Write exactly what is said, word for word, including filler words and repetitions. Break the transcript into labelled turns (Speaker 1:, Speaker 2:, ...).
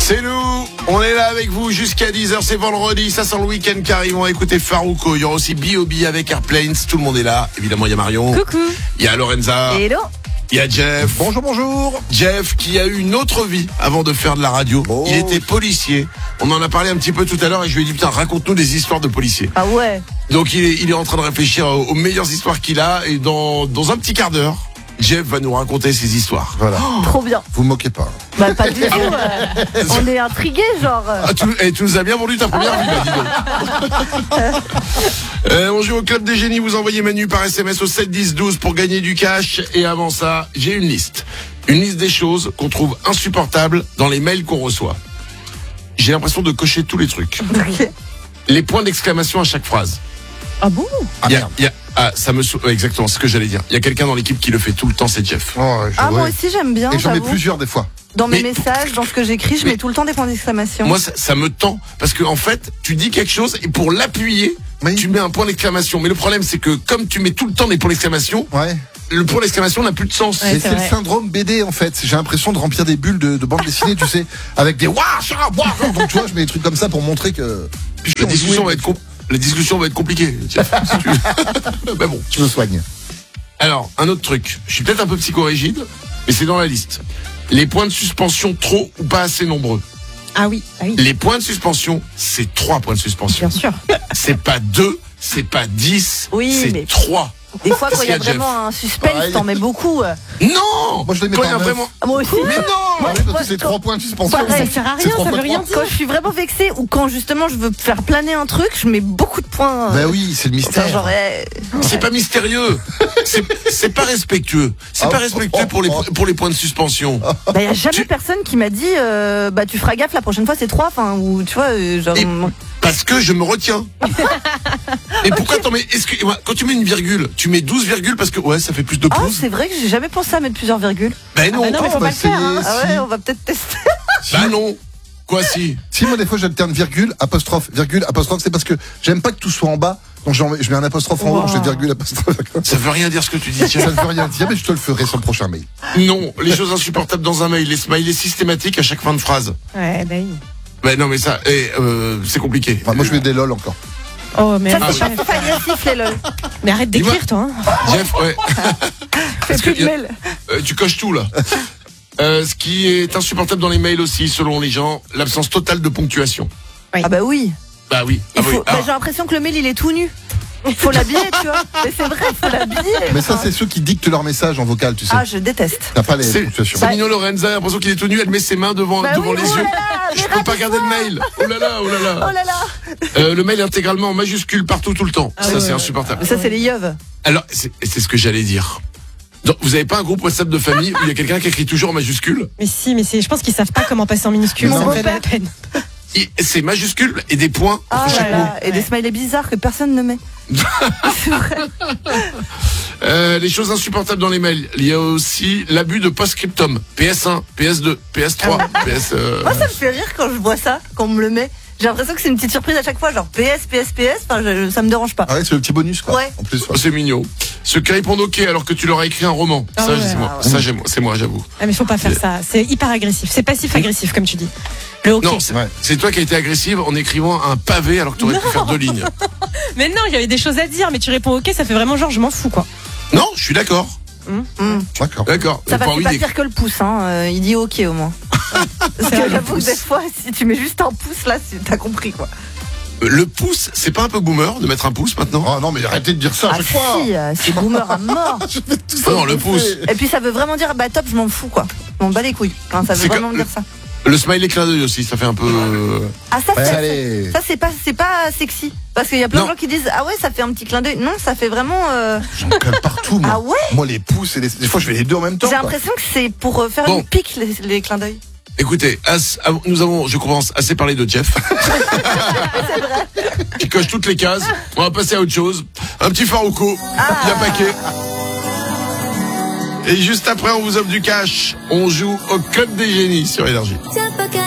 Speaker 1: C'est nous, on est là avec vous jusqu'à dix heures, c'est vendredi, ça sent le week-end qui arrive, on va écouter Farouko, il y aura aussi B O B avec Airplanes, tout le monde est là, évidemment il y a Marion,
Speaker 2: coucou,
Speaker 1: il y a Lorenza,
Speaker 2: hello,
Speaker 1: il y a Jeff,
Speaker 3: bonjour bonjour,
Speaker 1: Jeff qui a eu une autre vie avant de faire de la radio,
Speaker 3: oh.
Speaker 1: Il était policier, on en a parlé un petit peu tout à l'heure et je lui ai dit putain raconte-nous des histoires de policiers.
Speaker 2: Ah ouais.
Speaker 1: Donc il est, il est en train de réfléchir aux, aux meilleures histoires qu'il a et dans, dans un petit quart d'heure, Jeff va nous raconter ses histoires.
Speaker 3: Voilà.
Speaker 2: Oh, trop bien.
Speaker 3: Vous me moquez pas.
Speaker 2: Bah pas du tout. Euh, on est intrigués, genre.
Speaker 1: Ah, tu, eh, tu nous as bien vendu ta première vie, bah, dis donc. euh, on joue au Club des Génies, vous envoyez Manu par S M S au sept dix douze pour gagner du cash. Et avant ça, j'ai une liste. Une liste des choses qu'on trouve insupportables dans les mails qu'on reçoit. J'ai l'impression de cocher tous les trucs.
Speaker 2: Okay.
Speaker 1: Les points d'exclamation à chaque phrase.
Speaker 2: Ah bon?
Speaker 3: Ah,
Speaker 1: y a,
Speaker 3: merde.
Speaker 1: y a, ah, ça me sou... exactement ce que j'allais dire. Il y a quelqu'un dans l'équipe qui le fait tout le temps, c'est Jeff.
Speaker 3: Oh, je-
Speaker 2: Ah
Speaker 3: ouais.
Speaker 2: moi aussi j'aime bien.
Speaker 3: Et j'en mets
Speaker 2: j'avoue.
Speaker 3: plusieurs des fois.
Speaker 2: Dans mes
Speaker 1: Mais-
Speaker 2: messages, dans ce que j'écris, je
Speaker 1: Mais-
Speaker 2: mets tout le temps des points d'exclamation.
Speaker 1: Moi, ça, ça me tend parce que en fait, tu dis quelque chose et pour l'appuyer,
Speaker 3: Oui.
Speaker 1: tu mets un point d'exclamation. Mais le problème, c'est que comme tu mets tout le temps des points d'exclamation,
Speaker 3: Ouais.
Speaker 1: le point d'exclamation n'a plus de sens.
Speaker 2: Ouais,
Speaker 3: Et
Speaker 2: c'est
Speaker 3: c'est le
Speaker 2: vrai.
Speaker 3: syndrome B D en fait. J'ai l'impression de remplir des bulles de, de bande dessinée, tu sais, avec des waouh, ça, waouh. Donc tu vois, je mets des trucs comme ça pour montrer que. Puis je
Speaker 1: La
Speaker 3: suis
Speaker 1: discussion
Speaker 3: enjoué.
Speaker 1: va être com- la discussion va être compliquée. Jeff, si tu veux. Mais bon.
Speaker 3: Tu me soignes.
Speaker 1: Alors, un autre truc. Je suis peut-être un peu psychorigide, mais c'est dans la liste. Les points de suspension trop ou pas assez nombreux.
Speaker 2: Ah oui, ah oui.
Speaker 1: Les points de suspension, c'est trois points de suspension.
Speaker 2: Bien sûr.
Speaker 1: C'est pas deux, c'est pas dix,
Speaker 2: Oui,
Speaker 1: c'est
Speaker 2: mais-
Speaker 1: trois.
Speaker 2: Des fois quand il y a
Speaker 1: Qu'est-ce qu'il y a,
Speaker 2: vraiment un suspense,
Speaker 3: Pareil.
Speaker 2: t'en mets beaucoup.
Speaker 1: Non!
Speaker 3: Moi, je les mets
Speaker 1: Quand
Speaker 3: par
Speaker 1: il y a
Speaker 3: neuf.
Speaker 1: vraiment.
Speaker 2: Ah, moi aussi.
Speaker 1: Mais non!
Speaker 3: Ah oui, parce
Speaker 2: moi,
Speaker 3: que c'est
Speaker 2: quand-
Speaker 3: trois points de suspension.
Speaker 2: Pareil.
Speaker 4: Ça sert à
Speaker 3: C'est
Speaker 4: rien,
Speaker 3: trois
Speaker 4: ça
Speaker 3: fois
Speaker 4: veut rien
Speaker 3: trois.
Speaker 4: dire.
Speaker 2: Quand je suis vraiment vexée ou quand justement je veux faire planer un truc, je mets beaucoup de points.
Speaker 3: Bah oui, c'est le
Speaker 2: Enfin,
Speaker 3: mystère.
Speaker 2: genre, eh,
Speaker 1: C'est pas mystérieux. C'est, c'est pas respectueux. C'est
Speaker 3: Ah,
Speaker 1: pas respectueux pour les, pour les points de suspension.
Speaker 2: bah y a jamais
Speaker 1: Tu-
Speaker 2: personne qui m'a dit euh, bah tu feras gaffe la prochaine fois c'est trois, enfin ou tu vois euh, genre.
Speaker 1: Et- Parce que je me retiens. Et pourquoi t'en mets, est-ce que, quand tu mets une virgule, tu mets douze virgules parce que, ouais, ça fait plus de
Speaker 2: Ah
Speaker 1: pouces.
Speaker 2: c'est vrai que j'ai jamais pensé à mettre plusieurs virgules.
Speaker 1: Ben non.
Speaker 4: Ah bah non, mais faut
Speaker 3: on
Speaker 4: pas
Speaker 3: va
Speaker 4: le faire,
Speaker 3: essayer,
Speaker 4: hein.
Speaker 2: Ah
Speaker 3: si.
Speaker 2: ouais on va peut-être tester.
Speaker 1: Bah non. Quoi si?
Speaker 3: Si moi des fois j'alterne virgule, apostrophe, virgule, apostrophe, c'est parce que j'aime pas que tout soit en bas. Donc j'en mets- je mets un apostrophe en haut,
Speaker 2: Wow.
Speaker 3: je fais virgule, apostrophe.
Speaker 1: Ça veut rien dire ce que tu dis,
Speaker 3: Ça
Speaker 1: tiens.
Speaker 3: ne veut rien dire, mais je te le ferai sur le prochain mail.
Speaker 1: Non, les choses insupportables dans un mail, les smileys systématiques à chaque fin de phrase.
Speaker 4: Ouais, bah oui.
Speaker 1: Ben non, mais ça, eh, euh, c'est compliqué.
Speaker 3: Enfin, moi je mets des lol encore.
Speaker 4: Oh, mais,
Speaker 2: Ça
Speaker 1: Ah,
Speaker 2: c'est
Speaker 1: oui.
Speaker 2: pas, pas agressif les lol.
Speaker 4: mais arrête
Speaker 1: Dis-moi.
Speaker 4: d'écrire, toi. Hein.
Speaker 1: Jeff, ouais.
Speaker 2: Fais
Speaker 1: Parce que
Speaker 2: plus de
Speaker 1: y a-
Speaker 2: mail.
Speaker 1: Euh, tu coches tout là. Euh, ce qui est insupportable dans les mails aussi, selon les gens, l'absence totale de ponctuation.
Speaker 4: Oui.
Speaker 2: Ah bah oui.
Speaker 1: Bah oui.
Speaker 2: Il
Speaker 1: Ah
Speaker 2: faut,
Speaker 1: oui.
Speaker 2: bah,
Speaker 1: Ah.
Speaker 2: j'ai l'impression que le mail il est tout nu. Faut l'habiller tu vois. Mais c'est vrai faut l'habiller.
Speaker 3: Mais ça c'est ceux qui dictent leur message en vocal, tu sais.
Speaker 2: Ah je déteste.
Speaker 3: T'as pas les
Speaker 1: C'est
Speaker 3: ponctuations.
Speaker 1: c'est mignon Lorenza, j'ai l'impression qu'il est tout nu, elle met ses mains devant,
Speaker 2: Bah
Speaker 1: devant
Speaker 2: oui,
Speaker 1: les
Speaker 2: oh
Speaker 1: yeux.
Speaker 2: là là,
Speaker 1: Je
Speaker 2: mais
Speaker 1: peux pas regarder le mail. Oh là là, oh là là.
Speaker 2: Oh là là.
Speaker 1: Euh, le mail intégralement en majuscule partout tout le temps.
Speaker 4: Ah
Speaker 1: ça
Speaker 4: ouais,
Speaker 1: c'est
Speaker 4: ouais.
Speaker 1: insupportable.
Speaker 2: Mais ça c'est les yeux.
Speaker 1: Alors c'est c'est ce que j'allais dire. Donc, vous avez pas un groupe WhatsApp de famille où il y a quelqu'un qui écrit toujours en majuscule?
Speaker 4: Mais si, mais c'est, je pense qu'ils savent pas comment passer en minuscule.
Speaker 3: Mais
Speaker 4: Ça
Speaker 3: non.
Speaker 4: me fait de la peine.
Speaker 1: Et C'est majuscule et des points
Speaker 2: Ah
Speaker 1: entre
Speaker 2: là
Speaker 1: chaque mot.
Speaker 2: là. Et des
Speaker 4: Ouais.
Speaker 2: smileys bizarres que personne ne met. C'est vrai.
Speaker 1: Euh, les choses insupportables dans les mails. Il y a aussi l'abus de post-scriptum. P S un, P S deux, P S trois, P S... euh,
Speaker 2: Moi, ça me fait rire quand je vois ça, quand on me le met. J'ai l'impression que c'est une petite surprise à chaque fois, genre P S, P S, P S. Enfin, je- ça me dérange pas.
Speaker 3: Ah ouais, c'est le petit bonus quoi.
Speaker 2: Ouais.
Speaker 3: En plus.
Speaker 1: Oh, c'est mignon. Ceux qui répondent OK alors que tu leur as écrit un roman.
Speaker 4: Ah
Speaker 1: ça,
Speaker 4: ouais.
Speaker 1: c'est moi.
Speaker 2: Ah ouais.
Speaker 1: Ça, j'aime- c'est moi, j'avoue.
Speaker 4: Ah, mais faut pas faire ça. C'est hyper agressif. C'est passif-agressif, comme tu dis. Le hockey.
Speaker 1: Non, c'est
Speaker 3: Ouais.
Speaker 1: c'est toi qui as été agressive en écrivant un pavé alors que tu aurais pu
Speaker 4: Non.
Speaker 1: faire deux lignes.
Speaker 4: Mais non, il y avait des choses à dire, mais tu réponds OK, ça fait vraiment genre, je m'en fous, quoi.
Speaker 1: Non, je suis d'accord.
Speaker 2: Hmm.
Speaker 3: D'accord.
Speaker 1: D'accord.
Speaker 2: Ça va,
Speaker 1: Enfin,
Speaker 2: c'est
Speaker 1: oui,
Speaker 2: pas
Speaker 1: des-
Speaker 2: pire que le pouce, hein. Euh, il dit ok au moins. Parce que
Speaker 4: vrai, le
Speaker 2: j'avoue que
Speaker 4: pouce.
Speaker 2: des fois, si tu mets juste un pouce là, c'est- t'as compris quoi.
Speaker 1: Le pouce, c'est pas un peu boomer de mettre un pouce maintenant?
Speaker 3: Oh non, mais arrêtez de dire ça à
Speaker 2: Ah
Speaker 3: chaque fois.
Speaker 2: si, euh, c'est boomer à mort.
Speaker 3: Je fais tout ça.
Speaker 1: Ah non, le pouce.
Speaker 2: Et puis ça veut vraiment dire bah top, je m'en fous quoi. Je m'en bats les couilles. Enfin, ça veut
Speaker 1: C'est
Speaker 2: vraiment
Speaker 1: que-
Speaker 2: dire ça.
Speaker 1: Le smiley clin d'œil aussi, ça fait un peu... euh,
Speaker 2: Ah ça
Speaker 3: Ouais,
Speaker 2: c'est
Speaker 3: allez.
Speaker 2: ça c'est pas c'est pas sexy parce qu'il y a plein
Speaker 1: Non.
Speaker 2: de gens qui disent ah ouais ça fait un petit clin d'œil. Non, ça fait vraiment. euh,
Speaker 3: J'en colle partout moi.
Speaker 2: Ah ouais.
Speaker 3: Moi les pouces et les... des fois je fais les deux en même temps.
Speaker 2: J'ai
Speaker 3: quoi.
Speaker 2: l'impression que c'est pour euh, faire
Speaker 1: Bon.
Speaker 2: une pique les, les clins d'œil.
Speaker 1: Écoutez, as- av- nous avons, je commence, assez parlé de Jeff. Qui coche toutes les cases. On va passer à autre chose. Un petit Farouko. Il y a paquet. Et juste après, on vous offre du cash. On joue au Club des Génies sur Énergie.
Speaker 5: Tiens, paquet.